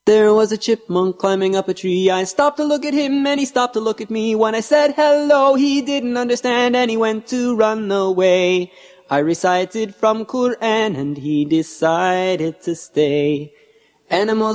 There was a chipmunk climbing up a tree. I stopped to look at him and he stopped to look at me. When I said hello, he didn't understand and he went to run away. I recited from Quran and he decided to stay. Animals